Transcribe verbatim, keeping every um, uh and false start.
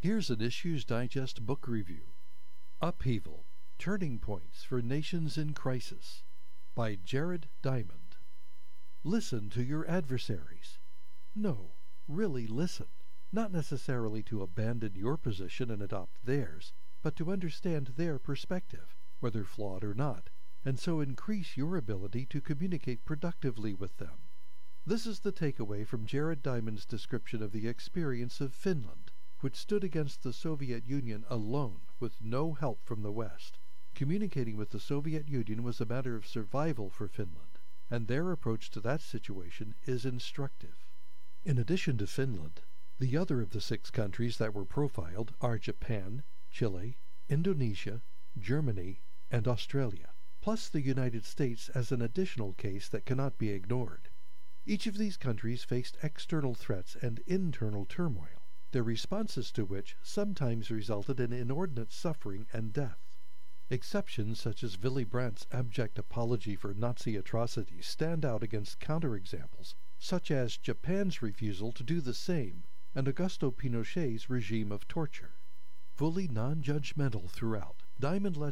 Here's an Issues Digest book review. Upheaval: Turning Points for Nations in Crisis by Jared Diamond. Listen to your adversaries. No, really listen. Not necessarily to abandon your position and adopt theirs, but to understand their perspective, whether flawed or not, and so increase your ability to communicate productively with them. This is the takeaway from Jared Diamond's description of the experience of Finland, which stood against the Soviet Union alone with no help from the West. Communicating with the Soviet Union was a matter of survival for Finland, and their approach to that situation is instructive. In addition to Finland, the other of the six countries that were profiled are Japan, Chile, Indonesia, Germany, and Australia, plus the United States as an additional case that cannot be ignored. Each of these countries faced external threats and internal turmoil, their responses to which sometimes resulted in inordinate suffering and death. Exceptions such as Willy Brandt's abject apology for Nazi atrocities stand out against counterexamples such as Japan's refusal to do the same and Augusto Pinochet's regime of torture. Fully non-judgmental throughout, Diamond lets